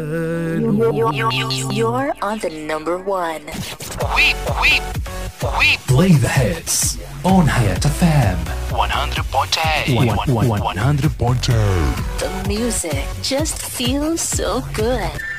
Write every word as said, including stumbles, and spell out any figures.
You, you, you, you're on the number one. We, we, we play the hits on Hayat F M one hundred point eight. one hundred point eight. The music just feels so good.